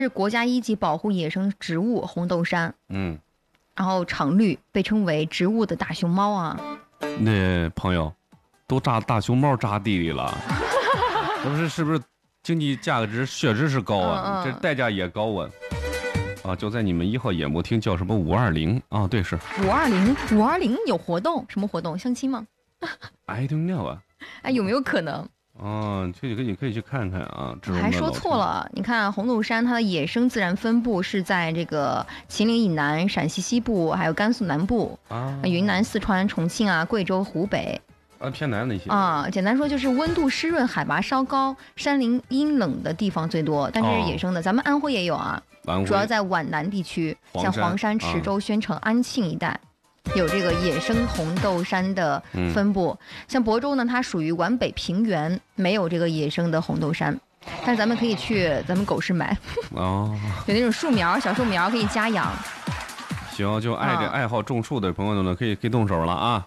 是国家一级保护野生植物红豆杉。然后常绿，被称为植物的大熊猫啊。 那朋友，都扎大熊猫扎地里了，是不是经济价格值确实是高啊？这代价也高啊。啊，就在你们1号演播厅叫什么520啊？对，是 520有活动，什么活动？相亲吗 ？I don't know 啊。 哎，有没有可能？ 你可以去看看啊。 还说错了，你看红豆杉它的野生自然分布是在这个秦岭以南、陕西西部，还有甘肃南部啊、云南、四川、重庆啊、贵州、湖北偏南那些啊。简单说就是温度湿润、海拔稍高、山林阴冷的地方最多，但是野生的，咱们安徽也有啊，主要在皖南地区，像黄山、池州、宣城、安庆一带。有这个野生红豆杉的分布，像亳州呢，它属于皖北平原，没有这个野生的红豆杉，但是咱们可以去咱们狗市买有那种树苗，小树苗可以家养。 行，就爱好种树的朋友呢，可以动手了啊。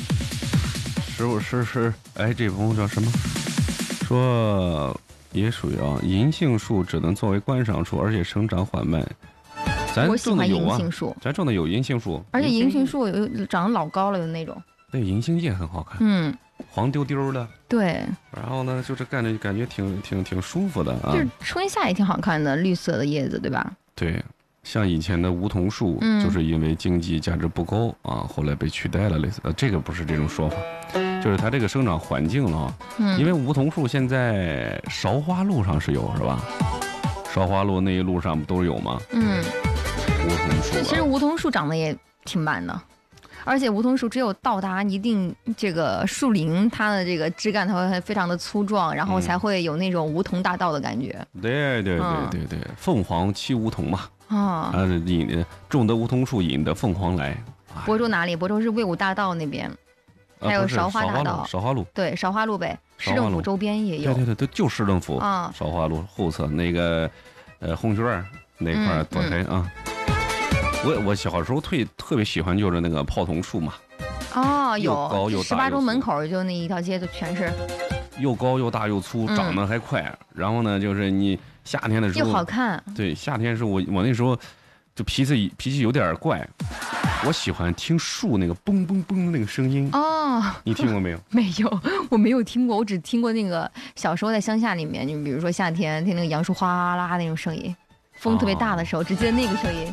是，哎，这朋友叫什么？说也属于银杏树只能作为观赏树，而且生长缓慢。 我喜欢银杏树， 咱种的有银杏树， 而且银杏树长得老高了，有那种。 那银杏叶很好看，黄丢丢的。对。然后呢，就是感觉挺舒服的啊。 就是春夏也挺好看的，绿色的叶子，对吧？ 对，像以前的梧桐树，就是因为经济价值不高啊，后来被取代了，类似这个不是这种说法，就是它这个生长环境了。因为梧桐树现在韶华路上是有，是吧？韶华路那一路上不都有吗？梧桐树， 其实梧桐树长得也挺慢的，而且梧桐树只有到达一定这个树龄，它的这个枝干它会非常的粗壮，然后才会有那种梧桐大道的感觉。 对，凤凰栖梧桐嘛。种的梧桐树引的凤凰来。 亳州哪里？亳州是魏武大道那边，还有韶华大道。 韶华路。对， 韶华路呗，市政府周边也有。 对，就市政府韶华路后侧那个红学院那块左台啊。我小时候特别喜欢就是那个泡桐树嘛。 有高又大。 18中门口就那一条街就全是。 又高又大又粗，长得还快。然后呢，就是你夏天的时候又好看。 对，夏天是我那时候就脾气有点怪，我喜欢听树那个嘣嘣嘣的那个声音。你听过没有？ 没有，我没有听过，我只听过那个小时候在乡下里面，你比如说夏天听那个杨树哗啦那种声音，风特别大的时候，只记得那个声音。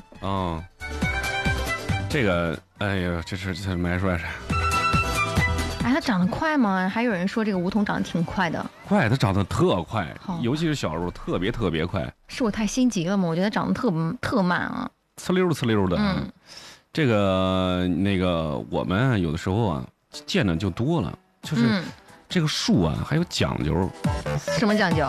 这个，哎呀，这没说啥。 哎，它长得快吗？还有人说这个梧桐长得挺快的。 快，它长得特快，尤其是小时候特别快。 是我太心急了吗？我觉得长得特慢啊， 呲溜的。这个那个我们有的时候见的就多了，就是这个树还有讲究。 什么讲究？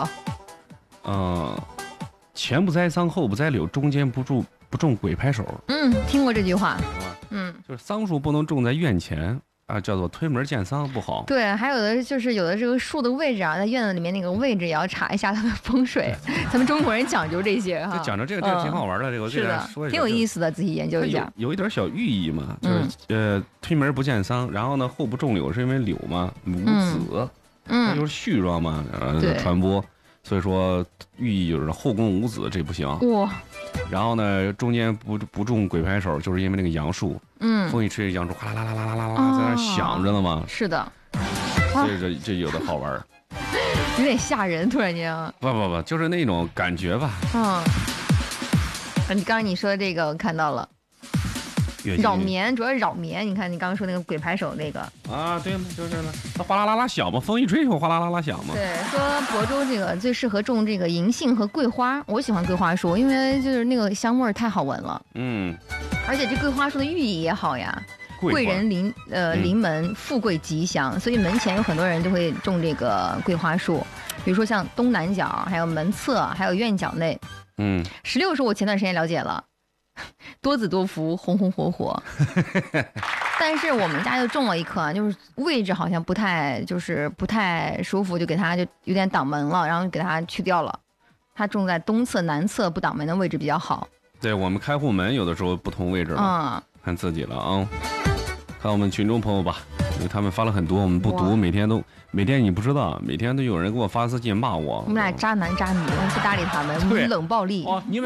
前不栽桑，后不栽柳，中间不种鬼拍手。 听过这句话。 就是桑树不能种在院前叫做推门见桑，不好。 对，还有的就是有的这个树的位置在院子里面那个位置也要查一下它的风水。咱们中国人讲究这些讲究这个挺好玩的，这个是的，挺有意思的，仔细研究一下。 有一点小寓意嘛，就是推门不见桑，然后呢后不种柳是因为柳嘛无子，它就是絮状嘛，传播。所以说寓意就是后宫无子，这不行。然后呢，中间不种鬼拍手，就是因为那个杨树，风一吹，杨树哗啦啦啦啦啦啦在那响着呢嘛。 是的， 这有的好玩， 有点吓人，突然间。 不，就是那种感觉吧。 你刚刚你说的这个我看到了。扰民，主要是扰民。你看，你刚刚说那个鬼拍手那个对嘛，就是呢，它哗啦啦啦响嘛，风一吹就哗啦啦啦响嘛。 对，说亳州这个最适合种这个银杏和桂花，我喜欢桂花树，因为就是那个香味儿太好闻了。而且这桂花树的寓意也好呀，贵人临门，富贵吉祥，所以门前有很多人就会种这个桂花树，比如说像东南角，还有门侧，还有院角内。16树我前段时间了解了。多子多福，红红火火。但是我们家就种了一棵，就是位置好像不太舒服，就给它就有点挡门了，然后给它去掉了。它种在东侧、南侧不挡门的位置比较好。 对，我们开户门有的时候不同位置了，看自己了啊。看我们群众朋友吧， 因为他们发了很多，我们不读，每天你不知道，每天都有人给我发私信骂我。 我们俩渣男渣女，我们不搭理他们，我们冷暴力。 哦，你们。